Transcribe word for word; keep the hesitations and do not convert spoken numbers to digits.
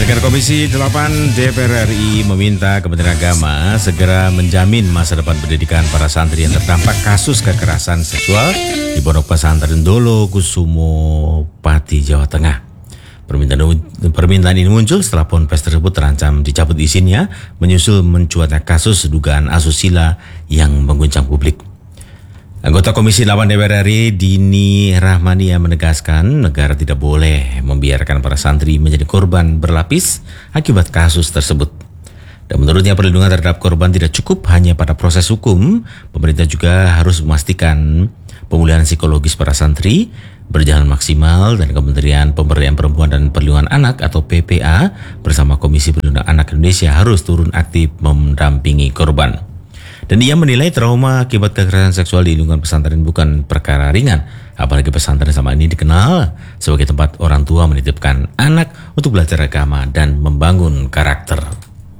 Pendengar Komisi delapan D P R R I meminta Kementerian Agama segera menjamin masa depan pendidikan para santri yang terdampak kasus kekerasan seksual di Pondok Pesantren Dolo Kusumo Pati, Jawa Tengah. Permintaan, permintaan ini muncul setelah ponpes tersebut terancam dicabut izinnya menyusul mencuatnya kasus dugaan asusila yang mengguncang publik. Anggota Komisi delapan D P R R I Dini Rahmania menegaskan negara tidak boleh membiarkan para santri menjadi korban berlapis akibat kasus tersebut. Dan menurutnya perlindungan terhadap korban tidak cukup hanya pada proses hukum, pemerintah juga harus memastikan pemulihan psikologis para santri berjalan maksimal, dan Kementerian Pemberdayaan Perempuan dan Perlindungan Anak atau P P A bersama Komisi Perlindungan Anak Indonesia harus turun aktif mendampingi korban. Dan ia menilai trauma akibat kekerasan seksual di lingkungan pesantren bukan perkara ringan, apalagi pesantren sama ini dikenal sebagai tempat orang tua menitipkan anak untuk belajar agama dan membangun karakter.